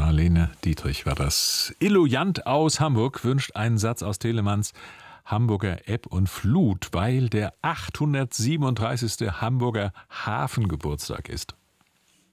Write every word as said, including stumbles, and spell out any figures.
Marlene Dietrich war das. Illuant aus Hamburg wünscht einen Satz aus Telemanns Hamburger Ebb und Flut, weil der achthundertsiebenunddreißigste Hamburger Hafengeburtstag ist.